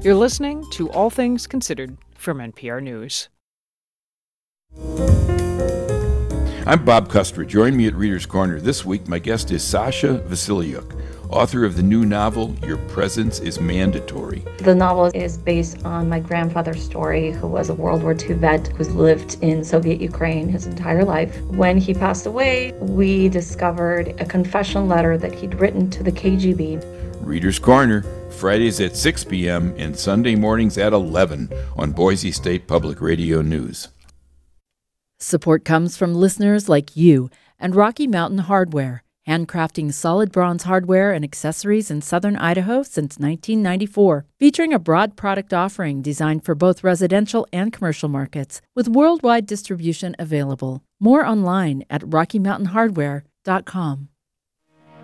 You're listening to All Things Considered from NPR News. I'm Bob Custer. Join me at Reader's Corner. This week, my guest is Sasha Vasylyuk, author of the new novel, Your Presence is Mandatory. The novel is based on my grandfather's story, who was a World War II vet who's lived in Soviet Ukraine his entire life. When he passed away, we discovered a confession letter that he'd written to the KGB. Reader's Corner, Fridays at 6 p.m. and Sunday mornings at 11 on Boise State Public Radio News. Support comes from listeners like you and Rocky Mountain Hardware, handcrafting solid bronze hardware and accessories in southern Idaho since 1994, featuring a broad product offering designed for both residential and commercial markets, with worldwide distribution available. More online at RockyMountainHardware.com.